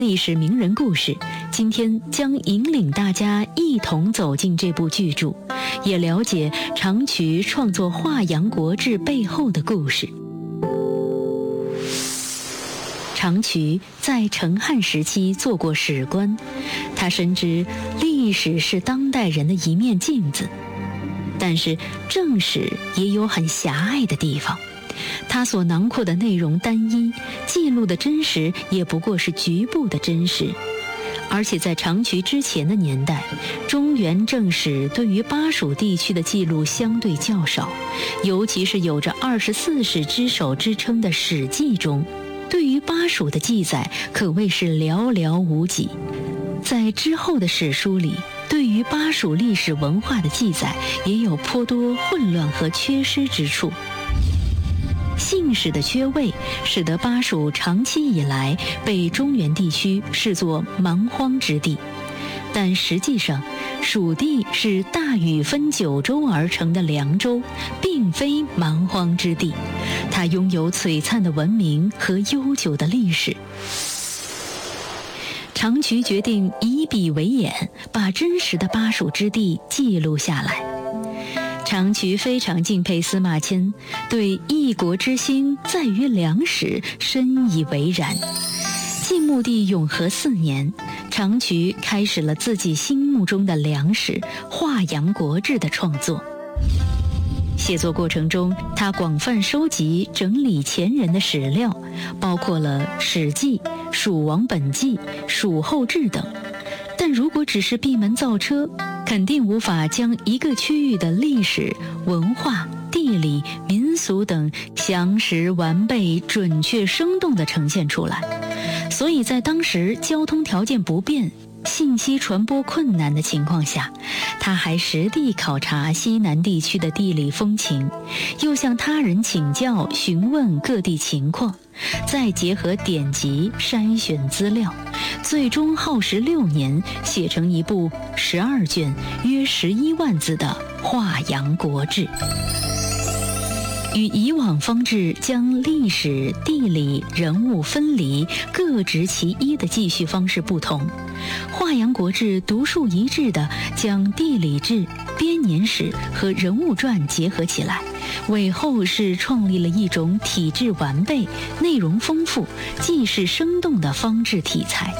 历史名人故事，今天将引领大家一同走进这部巨著，也了解长渠创作《华阳国志》背后的故事。长渠在成汉时期做过史官，他深知历史是当代人的一面镜子，但是正史也有很狭隘的地方，它所囊括的内容单一，记录的真实也不过是局部的真实。而且在长渠之前的年代，中原正史对于巴蜀地区的记录相对较少，尤其是有着24史之首之称的《史记》中，对于巴蜀的记载可谓是寥寥无几。在之后的史书里，对于巴蜀历史文化的记载也有颇多混乱和缺失之处。姓氏的缺位，使得巴蜀长期以来被中原地区视作蛮荒之地，但实际上，蜀地是大禹分9州而成的凉州，并非蛮荒之地，它拥有璀璨的文明和悠久的历史。长渠决定以笔为眼，把真实的巴蜀之地记录下来。长渠非常敬佩司马迁，对一国之兴在于良史深以为然。晋穆帝永和4年，长渠开始了自己心目中的良史《华阳国志》的创作。写作过程中，他广泛收集整理前人的史料，包括了《史记》《蜀王本纪》《蜀后志》等。但如果只是闭门造车，肯定无法将一个区域的历史、文化、地理、民俗等详实、完备、准确、生动地呈现出来。所以在当时交通条件不便、信息传播困难的情况下，他还实地考察西南地区的地理风情，又向他人请教询问各地情况，再结合典籍筛选资料，最终耗时6年，写成一部12卷约11万字的《华阳国志》。与以往方志将历史、地理、人物分离、各执其一的记叙方式不同，《华阳国志》独树一帜地将地理志、编年史和人物传结合起来，为后世创立了一种体制完备、内容丰富、记事生动的方志题材。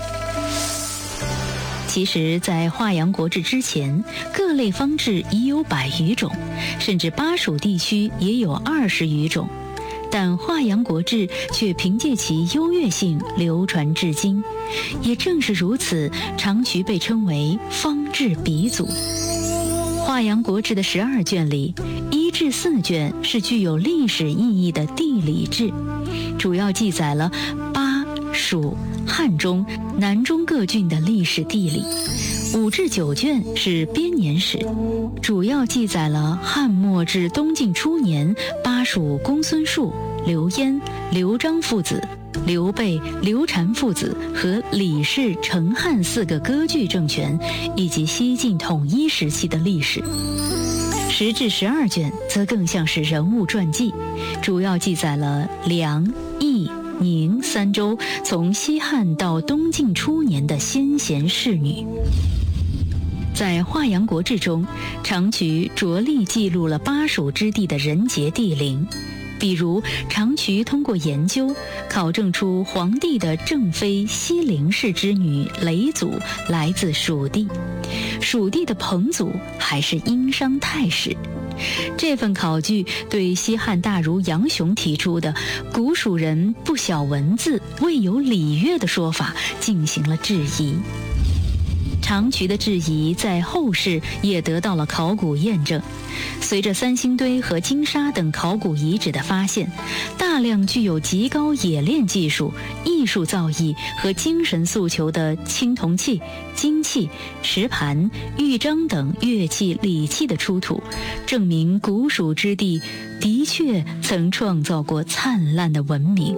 其实在《华阳国志》之前，各类方志已有100余种，甚至巴蜀地区也有20余种，但《华阳国志》却凭借其优越性流传至今。也正是如此，长渠被称为方志鼻祖。《华阳国志》的12卷里，1至4卷是具有历史意义的地理志，主要记载了巴、蜀、汉中、南中各郡的历史地理。5至9卷是编年史，主要记载了汉末至东晋初年巴蜀公孙述、刘焉、刘璋父子、刘备、刘禅父子和李氏、成汉4个割据政权，以及西晋统一时期的历史。10至12卷则更像是人物传记，主要记载了梁、益、宁3州从西汉到东晋初年的先贤士女。在《华阳国志》中，长渠着力记录了巴蜀之地的人杰地灵。比如，长渠通过研究考证出黄帝的正妃西陵氏之女嫘祖来自蜀地，蜀地的彭祖还是殷商太史。这份考据对西汉大儒杨雄提出的古蜀人不晓文字、未有礼乐的说法进行了质疑。长渠的质疑在后世也得到了考古验证。随着三星堆和金沙等考古遗址的发现，大量具有极高冶炼技术、艺术造诣和精神诉求的青铜器、金器、石盘、玉章等乐器礼器的出土，证明古蜀之地的确曾创造过灿烂的文明。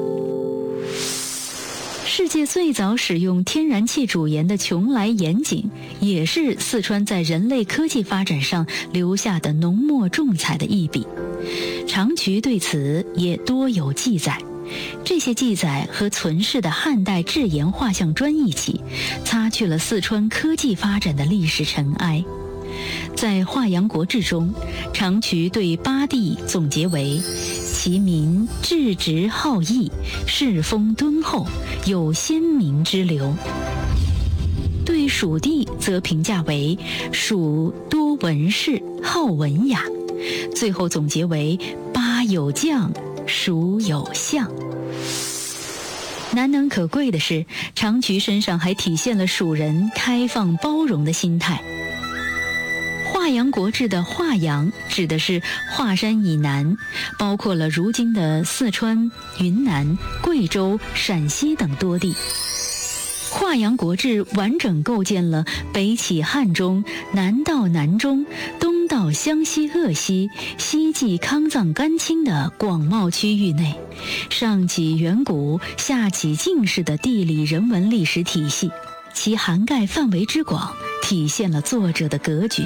世界最早使用天然气主盐的邛崃盐井，也是四川在人类科技发展上留下的浓墨重彩的一笔。长渠对此也多有记载。 这些记载和存世的汉代制岩画像砖一起，擦去了四川科技发展的历史尘埃。在《华阳国志》中，长渠对八地总结为其民质直好义，世风敦厚，有先民之流。对蜀地则评价为蜀多文士，好文雅，最后总结为巴有将，蜀有相。难能可贵的是，长渠身上还体现了蜀人开放包容的心态。华阳国志的华阳指的是华山以南，包括了如今的四川、云南、贵州、陕西等多地。华阳国志完整构建了北起汉中，南到南中，东到湘西鄂西，西继康藏甘青的广袤区域内，上起远古，下起近世的地理人文历史体系，其涵盖范围之广，体现了作者的格局。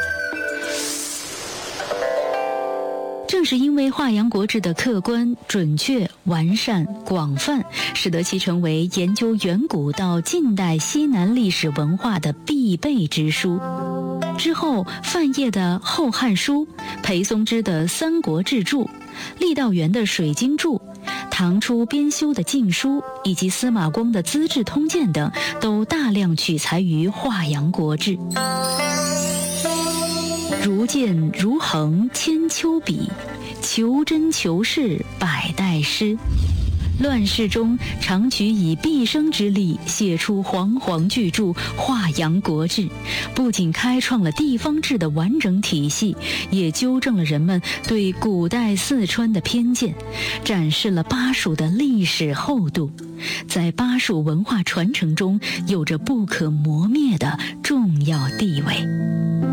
正是因为《华阳国志》的客观、准确、完善、广泛，使得其成为研究远古到近代西南历史文化的必备之书。之后，范晔的《后汉书》、裴松之的《三国志注》、郦道元的《水经注》、唐初编修的《晋书》以及司马光的《资治通鉴》等，都大量取材于《华阳国志》。如见如衡千秋笔，求真求是百代诗。乱世中，长渠以毕生之力写出煌煌巨著《华阳国志》，不仅开创了地方志的完整体系，也纠正了人们对古代四川的偏见，展示了巴蜀的历史厚度，在巴蜀文化传承中有着不可磨灭的重要地位。